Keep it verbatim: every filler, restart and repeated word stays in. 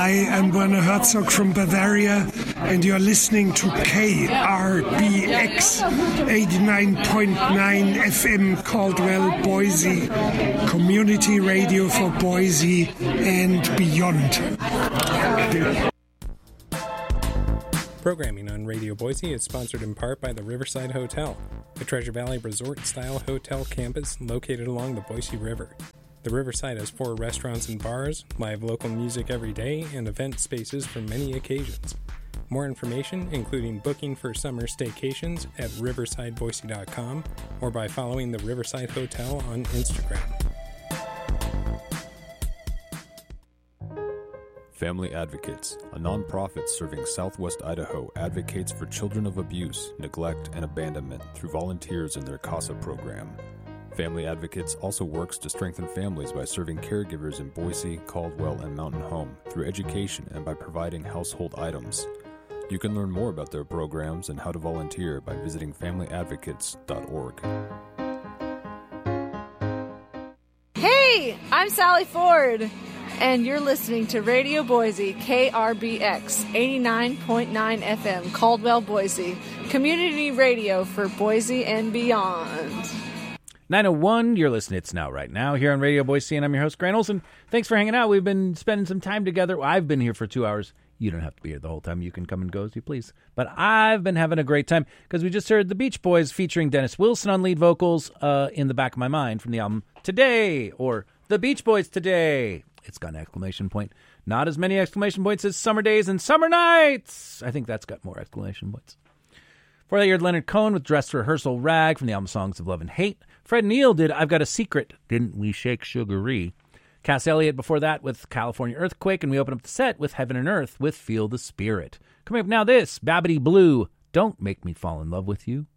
Hi, I'm Werner Herzog from Bavaria, and you're listening to K R B X eighty-nine point nine F M Caldwell, Boise, community radio for Boise and beyond. Programming on Radio Boise is sponsored in part by the Riverside Hotel, a Treasure Valley resort-style hotel campus located along the Boise River. The Riverside has four restaurants and bars, live local music every day, and event spaces for many occasions. More information, including booking for summer staycations, at riverside boise dot com or by following the Riverside Hotel on Instagram. Family Advocates, a nonprofit serving Southwest Idaho, advocates for children of abuse, neglect, and abandonment through volunteers in their CASA program. Family Advocates also works to strengthen families by serving caregivers in Boise, Caldwell, and Mountain Home through education and by providing household items. You can learn more about their programs and how to volunteer by visiting family advocates dot org. Hey, I'm Sally Ford, and you're listening to Radio Boise, K R B X, eighty-nine point nine F M, Caldwell, Boise, community radio for Boise and beyond. nine oh one, you're listening It's Now Right Now here on Radio Boise, and I'm your host, Grant Olson. Thanks for hanging out. We've been spending some time together. Well, I've been here for two hours. You don't have to be here the whole time. You can come and go as you please. But I've been having a great time because we just heard the Beach Boys featuring Dennis Wilson on lead vocals uh, in the back of my mind from the album Today, or The Beach Boys Today. It's got an exclamation point. Not as many exclamation points as Summer Days and Summer Nights. I think that's got more exclamation points. Before that, you heard Leonard Cohen with Dress Rehearsal Rag from the album Songs of Love and Hate. Fred Neil did I've Got a Secret, Didn't We Shake Sugaree? Cass Elliot before that with California Earthquake, and we open up the set with Heaven and Earth with Feel the Spirit. Coming up now, this, Babbity Blue, Don't Make Me Fall in Love with You.